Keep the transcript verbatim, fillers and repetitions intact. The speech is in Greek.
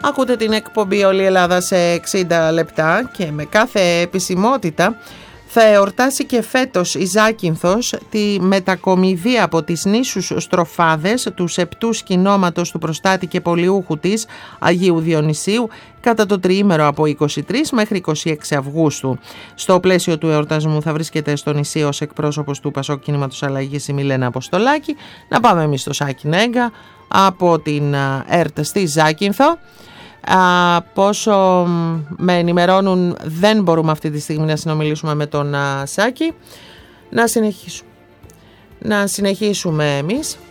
Ακούτε την εκπομπή Όλη η Ελλάδα σε εξήντα λεπτά και με κάθε επισημότητα θα εορτάσει και φέτος η Ζάκυνθος τη μετακομιδή από τις νήσους Στροφάδες του σεπτού σκηνώματος του προστάτη και πολιούχου της Αγίου Διονυσίου κατά το τριήμερο από είκοσι τρεις μέχρι είκοσι έξι Αυγούστου. Στο πλαίσιο του εορτασμού θα βρίσκεται στο νησί ως εκπρόσωπος του Πασόκ Κινήματος Αλλαγής η Μιλένα Αποστολάκη. Να πάμε εμείς στο Σάκη Νέγκα από την ΕΡΤ στη Ζάκυνθο. Α, πόσο με ενημερώνουν, δεν μπορούμε αυτή τη στιγμή να συνομιλήσουμε με τον α, Σάκη. Να συνεχίσουμε. Να συνεχίσουμε εμείς.